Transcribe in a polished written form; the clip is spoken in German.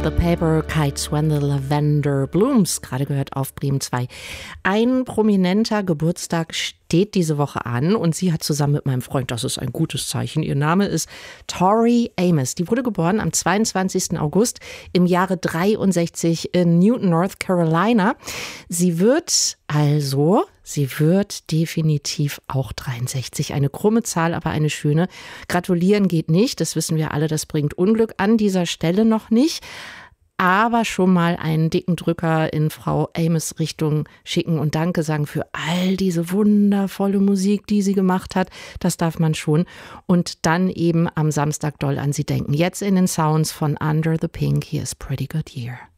The Paper Kites When the Lavender Blooms, gerade gehört auf Bremen 2. Ein prominenter Geburtstag steht diese Woche an und sie hat zusammen mit meinem Freund, das ist ein gutes Zeichen, ihr Name ist Tori Amos. Die wurde geboren am 22. August im Jahre 63 in Newton, North Carolina. Sie wird definitiv auch 63. Eine krumme Zahl, aber eine schöne. Gratulieren geht nicht, das wissen wir alle, das bringt Unglück. An dieser Stelle noch nicht. Aber schon mal einen dicken Drücker in Frau Amos Richtung schicken und Danke sagen für all diese wundervolle Musik, die sie gemacht hat. Das darf man schon. Und dann eben am Samstag doll an sie denken. Jetzt in den Sounds von Under the Pink. Hier ist Pretty Good Year.